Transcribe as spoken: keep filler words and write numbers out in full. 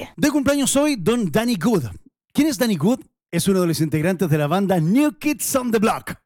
Chile. De cumpleaños hoy, don Danny Good. ¿Quién es Danny Good? Es uno de los integrantes de la banda New Kids on the Block.